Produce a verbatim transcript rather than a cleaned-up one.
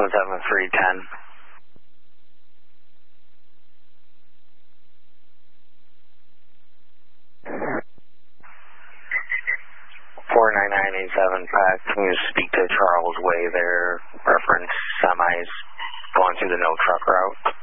one seven three ten. four nine nine eight seven five, can you speak to Charles Way there, reference semis going through the no truck route?